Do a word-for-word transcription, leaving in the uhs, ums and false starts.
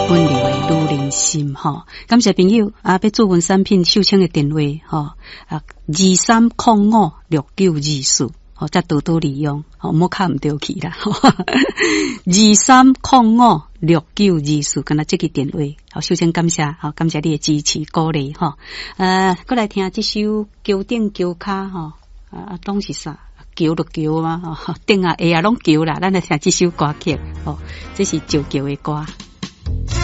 温柔的女人心哈，感谢朋友啊！要做文产品秀清的电话哈啊，二三零五六九二四，好再多多利用，好莫卡唔丢去啦。二三零五六九二四，跟他这个电话，好秀清感谢，好感谢你的支持鼓励哈。呃，过来听这首桥顶桥卡哈啊，拢是啥？桥就桥嘛，顶啊下啊拢桥啦，咱来听这首歌曲哦，这是石桥的歌。